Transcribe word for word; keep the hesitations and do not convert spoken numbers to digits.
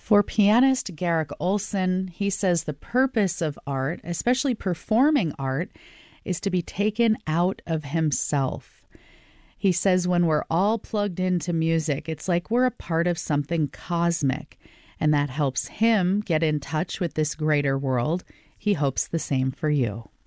For pianist Garrick Olson, he says the purpose of art, especially performing art, is to be taken out of himself. He says when we're all plugged into music, it's like we're a part of something cosmic, and that helps him get in touch with this greater world. He hopes the same for you.